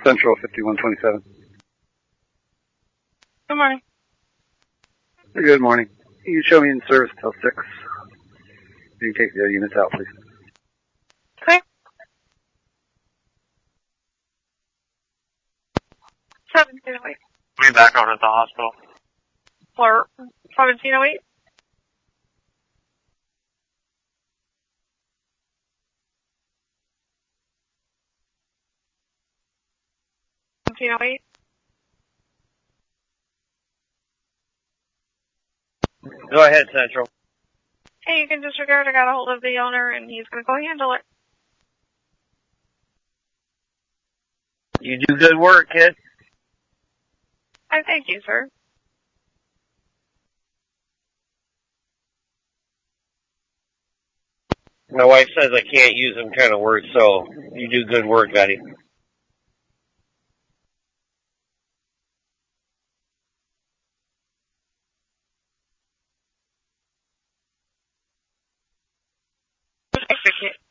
Central 5127. Good morning. Good morning. You show me in service till 6. You can take the units out, please. Okay. 1708. Be back over at the hospital. Or 1708. Go ahead, Central. Hey, you can disregard. I got a hold of the owner, and he's going to go handle it. You do good work, kid. I thank you, sir. My wife says I can't use them kind of words, so you do good work, buddy. Thank you, kid.